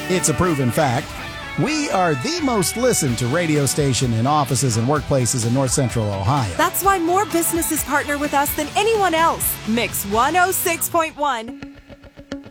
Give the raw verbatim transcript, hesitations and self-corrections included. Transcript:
It's a proven fact. We are the most listened to radio station in offices and workplaces in North Central Ohio. That's why more businesses partner with us than anyone else. Mix one oh six point one.